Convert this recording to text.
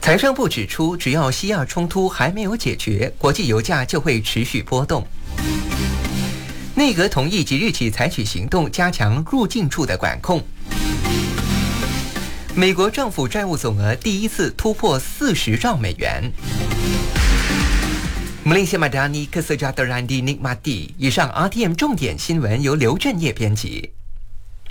财政部指出，只要西亚冲突还没有解决，国际油价就会持续波动。内阁同意即日起采取行动，加强入境处的管控。美国政府债务总额第一次突破40兆美元。Malaysia Madani Kesejahteraan dinikmati。以上 RTM 重点新闻由刘振业编辑。